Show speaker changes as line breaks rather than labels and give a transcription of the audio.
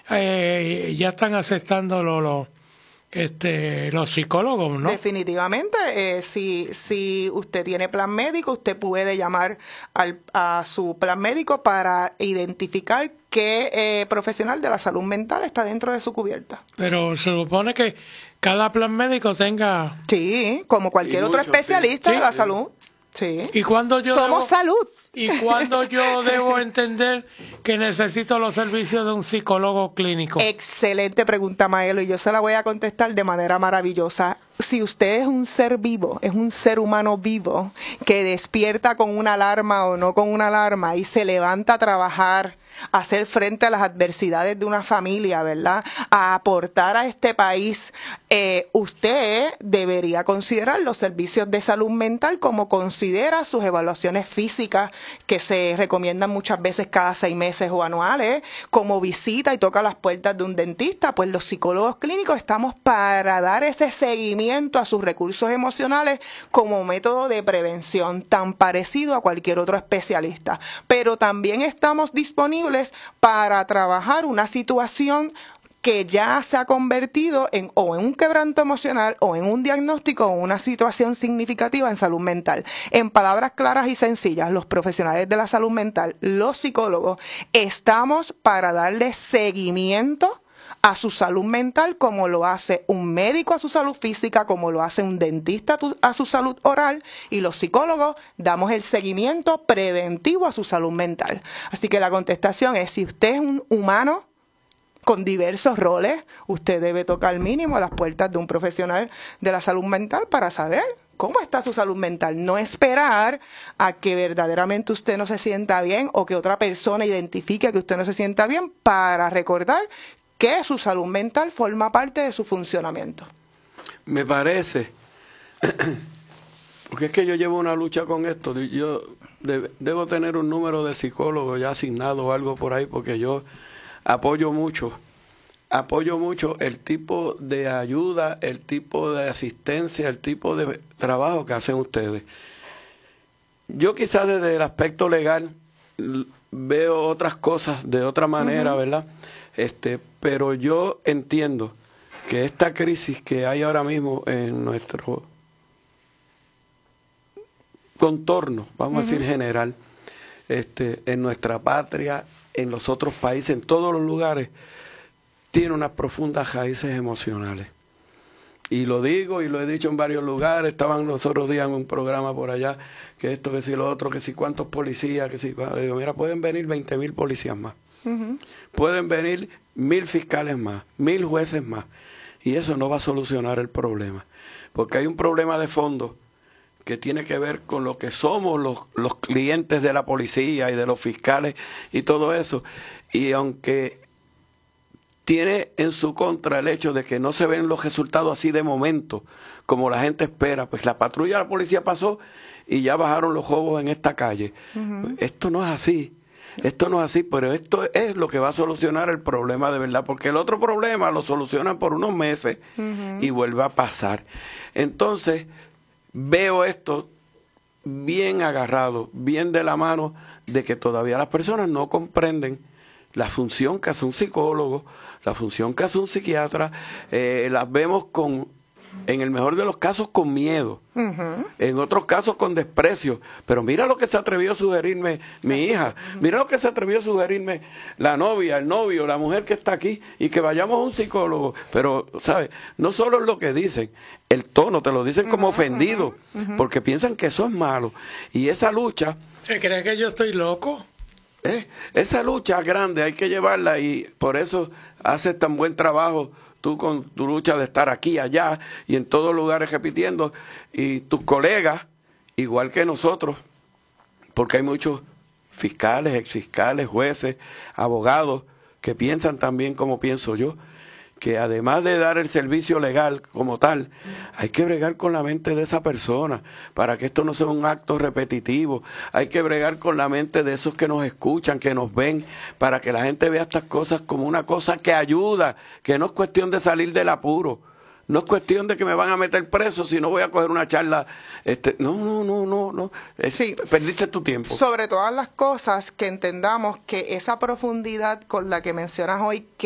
ya están aceptando los psicólogos, ¿no?
Definitivamente, si usted tiene plan médico, usted puede llamar a su plan médico para identificar qué profesional de la salud mental está dentro de su cubierta.
Pero se supone que cada plan médico tenga...
Sí, como cualquier otro especialista de la salud. Sí.
¿Y cuando
somos salud?
¿Y cuándo yo debo entender que necesito los servicios de un psicólogo clínico?
Excelente pregunta, Maelo, y yo se la voy a contestar de manera maravillosa. Si usted es un ser vivo, es un ser humano vivo, que despierta con una alarma o no con una alarma y se levanta a trabajar, a hacer frente a las adversidades de una familia, ¿verdad? A aportar a este país, usted debería considerar los servicios de salud mental como considera sus evaluaciones físicas que se recomiendan muchas veces cada 6 meses o anuales, como visita y toca las puertas de un dentista. Pues los psicólogos clínicos estamos para dar ese seguimiento a sus recursos emocionales como método de prevención, tan parecido a cualquier otro especialista. Pero también estamos disponibles para trabajar una situación que ya se ha convertido en un quebranto emocional o en un diagnóstico o una situación significativa en salud mental. En palabras claras y sencillas, los profesionales de la salud mental, los psicólogos, estamos para darle seguimiento a su salud mental como lo hace un médico a su salud física, como lo hace un dentista a su salud oral, y los psicólogos damos el seguimiento preventivo a su salud mental. Así que la contestación es, si usted es un humano con diversos roles, usted debe tocar mínimo las puertas de un profesional de la salud mental para saber cómo está su salud mental. No esperar a que verdaderamente usted no se sienta bien o que otra persona identifique que usted no se sienta bien para recordar que su salud mental forma parte de su funcionamiento.
Me parece, porque es que yo llevo una lucha con esto, yo debo tener un número de psicólogos ya asignado o algo por ahí, porque yo apoyo mucho el tipo de ayuda, el tipo de asistencia, el tipo de trabajo que hacen ustedes. Yo quizás desde el aspecto legal veo otras cosas de otra manera, ¿verdad? Pero yo entiendo que esta crisis que hay ahora mismo en nuestro contorno, vamos a decir general, en nuestra patria, en los otros países, en todos los lugares, tiene unas profundas raíces emocionales. Y lo digo y lo he dicho en varios lugares. Estaban los otros días en un programa por allá, que esto, que si lo otro, que si cuántos policías, que si... Digo, mira, pueden venir 20.000 policías más. Pueden venir 1.000 fiscales más, 1.000 jueces más. Y eso no va a solucionar el problema. Porque hay un problema de fondo que tiene que ver con lo que somos los clientes de la policía y de los fiscales y todo eso. Y aunque tiene en su contra el hecho de que no se ven los resultados así de momento, como la gente espera, pues la patrulla de la policía pasó y ya bajaron los robos en esta calle. Esto no es así. Esto no es así, pero esto es lo que va a solucionar el problema de verdad, porque el otro problema lo solucionan por unos meses y vuelve a pasar. Entonces, veo esto bien agarrado, bien de la mano, de que todavía las personas no comprenden la función que hace un psicólogo, la función que hace un psiquiatra. Las vemos en el mejor de los casos con miedo, en otros casos con desprecio. Pero mira lo que se atrevió a sugerirme mi hija, mira lo que se atrevió a sugerirme la novia, el novio, la mujer que está aquí, y que vayamos a un psicólogo. Pero, ¿sabes? No solo es lo que dicen, el tono, te lo dicen como ofendido, porque piensan que eso es malo. Y esa lucha...
¿Se cree que yo estoy loco?
Esa lucha grande hay que llevarla, y por eso haces tan buen trabajo tú con tu lucha de estar aquí, allá y en todos lugares repitiendo, y tus colegas, igual que nosotros, porque hay muchos fiscales, exfiscales, jueces, abogados que piensan también como pienso yo, que además de dar el servicio legal como tal, hay que bregar con la mente de esa persona para que esto no sea un acto repetitivo. Hay que bregar con la mente de esos que nos escuchan, que nos ven, para que la gente vea estas cosas como una cosa que ayuda, que no es cuestión de salir del apuro. No es cuestión de que me van a meter preso si no voy a coger una charla. No.
Sí,
perdiste tu tiempo.
Sobre todas las cosas, que entendamos que esa profundidad con la que mencionas hoy,